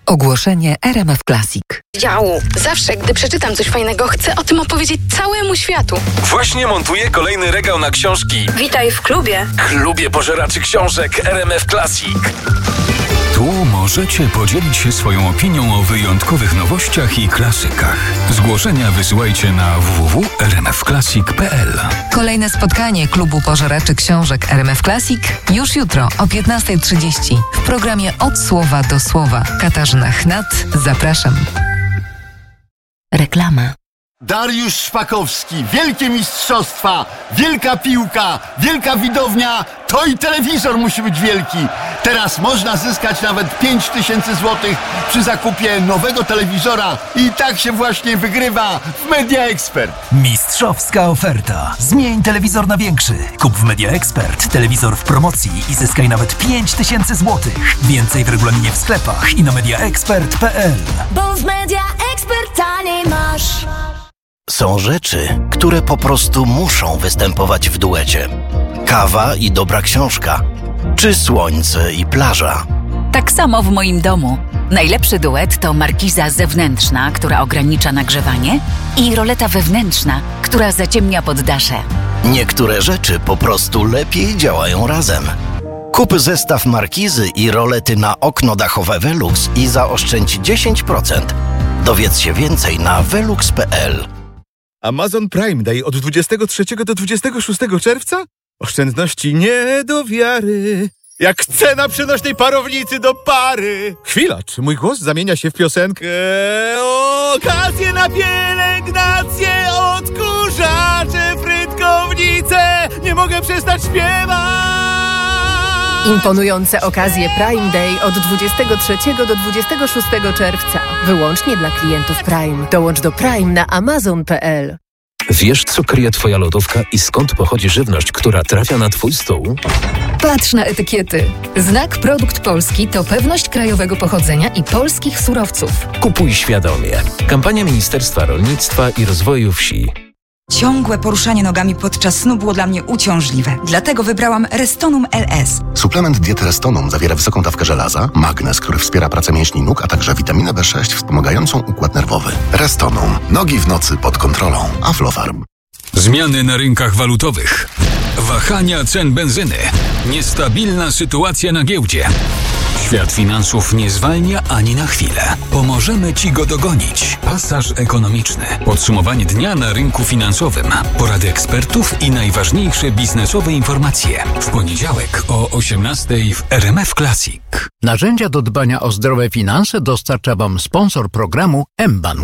Ogłoszenie RMF Classic. Działu. Zawsze, gdy przeczytam coś fajnego, chcę o tym opowiedzieć całemu światu. Właśnie montuję kolejny regał na książki. Witaj w klubie. Klubie pożeraczy książek RMF Classic. Tu możecie podzielić się swoją opinią o wyjątkowych nowościach i klasykach. Zgłoszenia wysyłajcie na www.rmfclassic.pl. Kolejne spotkanie Klubu Pożeraczy Książek RMF Classic już jutro o 15:30 w programie Od słowa do słowa. Katarzyna Chnat, zapraszam. Reklama. Dariusz Szpakowski, wielkie mistrzostwa, wielka piłka, wielka widownia, to i telewizor musi być wielki. Teraz można zyskać nawet 5000 zł przy zakupie nowego telewizora i tak się właśnie wygrywa w Media Expert. Mistrzowska oferta. Zmień telewizor na większy. Kup w Media Expert telewizor w promocji i zyskaj nawet 5000 zł. Więcej w regulaminie w sklepach i na mediaexpert.pl. Bo w Media Expert taniej masz. Są rzeczy, które po prostu muszą występować w duecie. Kawa i dobra książka, czy słońce i plaża. Tak samo w moim domu. Najlepszy duet to markiza zewnętrzna, która ogranicza nagrzewanie, i roleta wewnętrzna, która zaciemnia poddasze. Niektóre rzeczy po prostu lepiej działają razem. Kup zestaw markizy i rolety na okno dachowe Velux i zaoszczędź 10%. Dowiedz się więcej na velux.pl. Amazon Prime Day od 23 do 26 czerwca? Oszczędności nie do wiary. Jak cena przenośnej parownicy do pary. Chwila, czy mój głos zamienia się w piosenkę? Okazje na pielęgnację, odkurzacze, frytkownice. Nie mogę przestać śpiewać. Imponujące okazje Prime Day od 23 do 26 czerwca. Wyłącznie dla klientów Prime. Dołącz do Prime na amazon.pl. Wiesz, co kryje Twoja lodówka i skąd pochodzi żywność, która trafia na Twój stół? Patrz na etykiety. Znak Produkt Polski to pewność krajowego pochodzenia i polskich surowców. Kupuj świadomie. Kampania Ministerstwa Rolnictwa i Rozwoju Wsi. Ciągłe poruszanie nogami podczas snu było dla mnie uciążliwe. Dlatego wybrałam Restonum LS. Suplement diety Restonum zawiera wysoką dawkę żelaza, magnez, który wspiera pracę mięśni nóg, a także witaminę B6 wspomagającą układ nerwowy. Restonum. Nogi w nocy pod kontrolą. Aflofarm. Zmiany na rynkach walutowych. Wahania cen benzyny. Niestabilna sytuacja na giełdzie. Świat finansów nie zwalnia ani na chwilę. Pomożemy Ci go dogonić. Pasaż ekonomiczny. Podsumowanie dnia na rynku finansowym. Porady ekspertów i najważniejsze biznesowe informacje. W poniedziałek o 18:00 w RMF Classic. Narzędzia do dbania o zdrowe finanse dostarcza Wam sponsor programu mBank.